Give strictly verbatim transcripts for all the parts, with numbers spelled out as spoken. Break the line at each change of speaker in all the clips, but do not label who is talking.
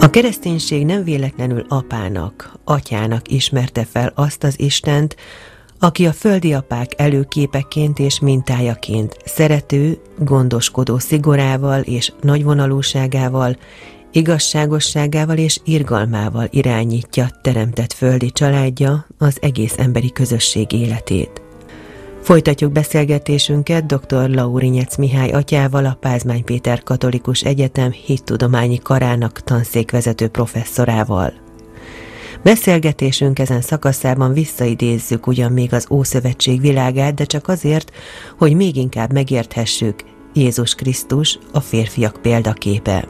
A kereszténység nem véletlenül apának, atyának ismerte fel azt az Istent, aki a földi apák előképeként és mintájaként szerető, gondoskodó szigorával és nagyvonalúságával, igazságosságával és irgalmával irányítja teremtett földi családja az egész emberi közösség életét. Folytatjuk beszélgetésünket dr. Laurinyec Mihály atyával, a Pázmány Péter Katolikus Egyetem Hittudományi Karának tanszékvezető professzorával. Beszélgetésünk ezen szakaszában visszaidézzük ugyan még az Ószövetség világát, de csak azért, hogy még inkább megérthessük, Jézus Krisztus a férfiak példaképe.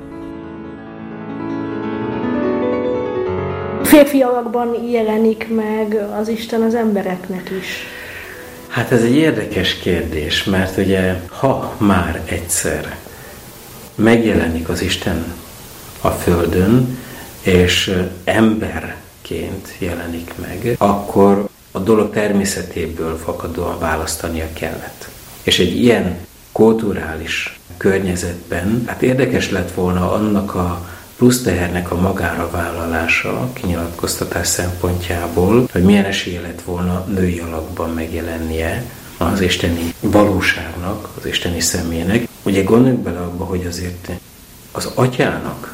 Férfiakban jelenik meg az Isten az embereknek is.
Hát ez egy érdekes kérdés, mert ugye, ha már egyszer megjelenik az Isten a Földön, és emberként jelenik meg, akkor a dolog természetéből fakadóan választania kellett. És egy ilyen kulturális környezetben, hát érdekes lett volna annak a plusz tehernek a magára vállalása, kinyilatkoztatás szempontjából, hogy milyen esélye lett volna női alakban megjelennie az isteni valóságnak, az isteni személynek. Ugye gondoljunk bele abba, hogy azért az atyának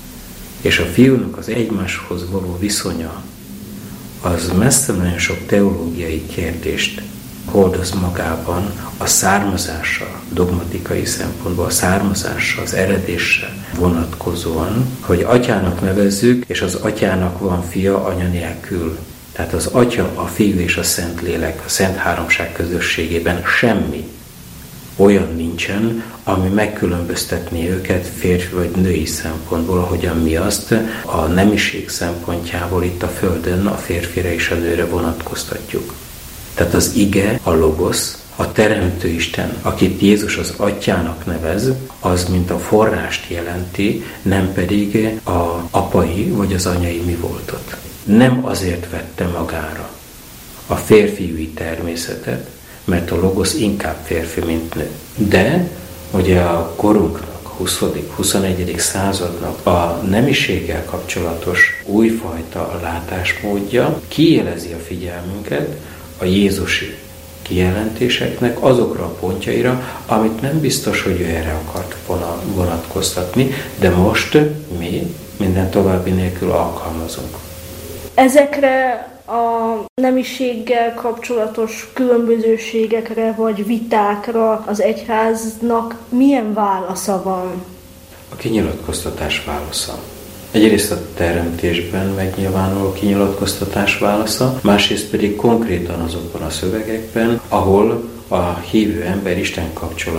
és a fiúnak az egymáshoz való viszonya az messze nagyon sok teológiai kérdést hordoz magában, a származással, dogmatikai szempontból a származással, az eredéssel vonatkozóan, hogy atyának nevezzük, és az atyának van fia anya nélkül. Tehát az atya, a fiú és a Szentlélek, a Szent Háromság közösségében semmi olyan nincsen, ami megkülönböztetné őket férfi vagy női szempontból, ahogyan mi azt a nemiség szempontjából itt a Földön a férfire és a nőre vonatkoztatjuk. Tehát az ige, a logosz, a teremtő Isten, akit Jézus az atyának nevez, az mint a forrást jelenti, nem pedig a apai vagy az anyai mi voltot. Nem azért vette magára a férfiúi természetet, mert a logosz inkább férfi, mint nő. De ugye a korunknak, a huszadik huszonegyedik századnak a nemiséggel kapcsolatos újfajta látásmódja kiélezi a figyelmünket a jézusi kijelentéseknek azokra a pontjaira, amit nem biztos, hogy ő erre akart vonatkoztatni, de most mi minden további nélkül alkalmazunk.
Ezekre a nemiséggel kapcsolatos különbözőségekre vagy vitákra az egyháznak milyen válasza van?
A kinyilatkoztatás válasza. Egyrészt a teremtésben megnyilvánuló kinyilatkoztatás válasza, másrészt pedig konkrétan azokban a szövegekben, ahol a hívő ember Isten kapcsolat